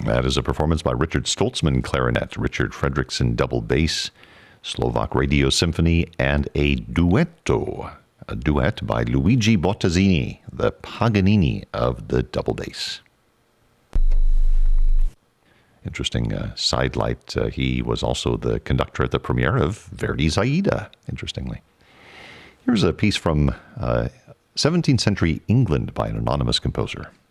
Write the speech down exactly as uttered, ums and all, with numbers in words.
That is a performance by Richard Stoltzman clarinet, Richard Fredrickson double bass, Slovak Radio Symphony, and a duetto, a duet by Luigi Bottazzini, the Paganini of the double bass. Interesting uh, sidelight. Uh, he was also the conductor at the premiere of Verdi's Aida, interestingly. Here's a piece from uh, seventeenth century England by an anonymous composer.